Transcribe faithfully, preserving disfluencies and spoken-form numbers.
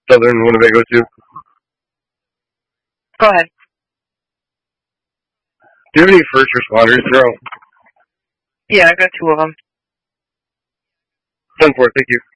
Southern Winnebago too. Go ahead. Do you have any first responders, Zero? Yeah, I got two of them. ten four, thank you.